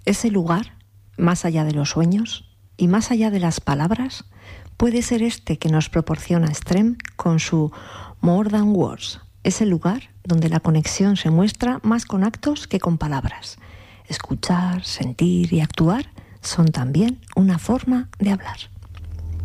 Ese lugar, más allá de los sueños y más allá de las palabras, puede ser este que nos proporciona Strem con su More Than Words. Es el lugar donde la conexión se muestra más con actos que con palabras. Escuchar, sentir y actuar son también una forma de hablar.